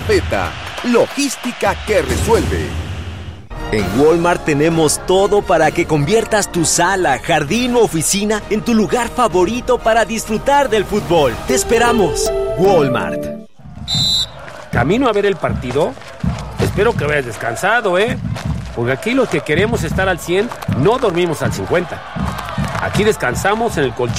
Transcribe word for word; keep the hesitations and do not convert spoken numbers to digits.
Estafeta, logística que resuelve. En Walmart tenemos todo para que conviertas tu sala, jardín o oficina en tu lugar favorito para disfrutar del fútbol. ¡Te esperamos! Walmart. ¿Camino a ver el partido? Espero que hayas descansado, ¿eh? Porque aquí los que queremos estar al cien no dormimos al cincuenta. Aquí descansamos en el colchón